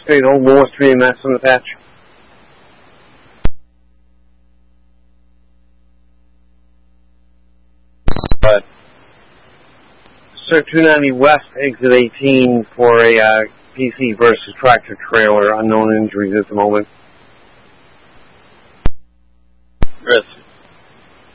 Straight home, Morse 3 MS on the patch. But Sir 290 West, exit 18 for a PC versus tractor trailer. Unknown injuries at the moment. Chris.